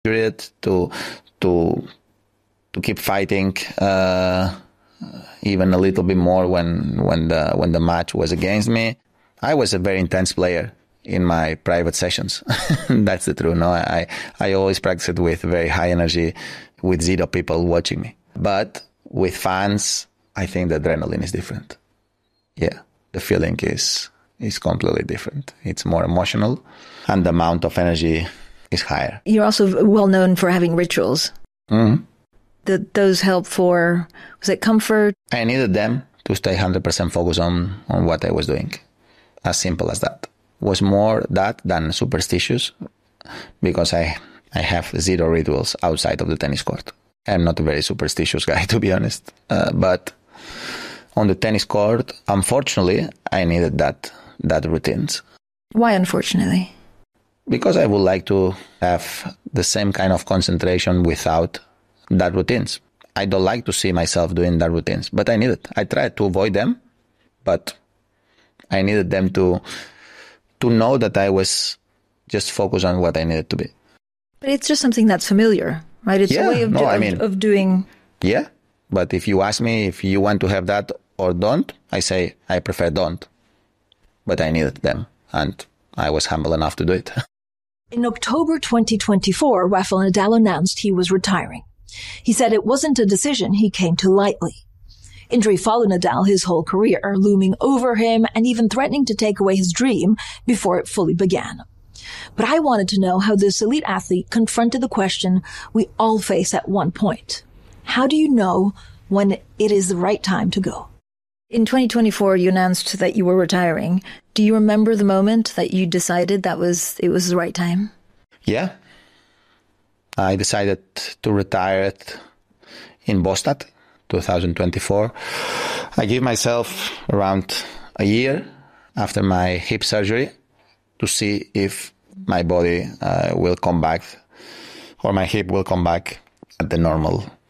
it to keep fighting even a little bit more when the match was against me. I was a very intense player in my private sessions. That's the truth. No, I always practiced with very high energy, with 0 people watching me. But with fans, I think the adrenaline is different. Yeah, the feeling is completely different. It's more emotional, and the amount of energy is higher. You're also well known for having rituals. Mm-hmm. Did those help for, was it comfort? I needed them to stay 100% focused on what I was doing. As simple as that. Was more that than superstitious, because I have 0 rituals outside of the tennis court. I'm not a very superstitious guy, to be honest. But on the tennis court, unfortunately, I needed that routines. Why unfortunately? Because I would like to have the same kind of concentration without that routines. I don't like to see myself doing that routines, but I need it. I tried to avoid them, but I needed them to know that I was just focused on what I needed to be. But it's just something that's familiar, right? It's a way of doing... Yeah, but if you ask me if you want to have that or don't, I say I prefer don't. But I needed them, and I was humble enough to do it. In October 2024, Rafael Nadal announced he was retiring. He said it wasn't a decision he came to lightly. Injury followed Nadal his whole career, looming over him and even threatening to take away his dream before it fully began. But I wanted to know how this elite athlete confronted the question we all face at one point. How do you know when it is the right time to go? In 2024, you announced that you were retiring. Do you remember the moment that you decided it was the right time? Yeah. I decided to retire it in Boston, 2024. I gave myself around a year after my hip surgery to see if my body will come back, or my hip will come back at the normal